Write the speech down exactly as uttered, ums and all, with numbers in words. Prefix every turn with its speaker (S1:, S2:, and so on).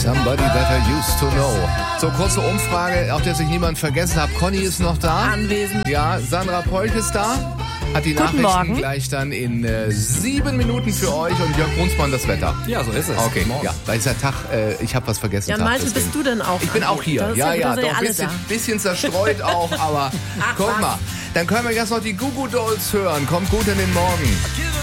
S1: Somebody that I used to know. So, kurze Umfrage, auf der sich niemand vergessen hat. Conny ist noch da.
S2: Anwesend.
S1: Ja, Sandra Polk ist da. Hat die
S2: Guten
S1: Nachrichten
S2: Morgen.
S1: gleich dann in äh, sieben Minuten für euch und Jörg Brunsmann das Wetter.
S3: Ja, so ist es.
S1: Okay,
S3: Morgen.
S1: ja, da ist der Tag, äh, ich habe was vergessen.
S2: Ja,
S1: Tag,
S2: Malte,
S1: deswegen.
S2: bist du denn auch?
S1: Ich bin auch hier.
S2: Das ist
S1: Ja,
S2: ja,
S1: ja,
S2: da sind
S1: doch ein
S2: alle
S1: bisschen,
S2: da.
S1: bisschen zerstreut auch, aber
S2: Ach,
S1: guck
S2: was?
S1: mal. Dann können wir jetzt noch die Goo Goo Dolls hören. Kommt gut in den Morgen.